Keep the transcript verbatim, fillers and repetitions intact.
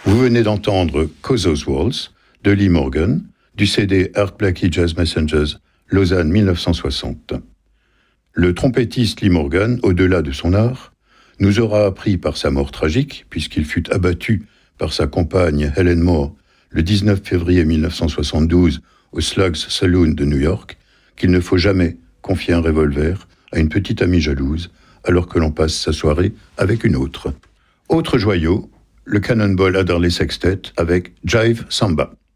Vous venez d'entendre Cozzo's Waltz de Lee Morgan, du C D Art Blakey Jazz Messengers, Lausanne mille neuf cent soixante. Le trompettiste Lee Morgan, au-delà de son art, nous aura appris par sa mort tragique, puisqu'il fut abattu par sa compagne Helen Moore le dix-neuf février mille neuf cent soixante-douze au Slugs Saloon de New York, qu'il ne faut jamais confier un revolver à une petite amie jalouse alors que l'on passe sa soirée avec une autre. Autre joyau, le Cannonball Adderley Sextet avec Jive Samba.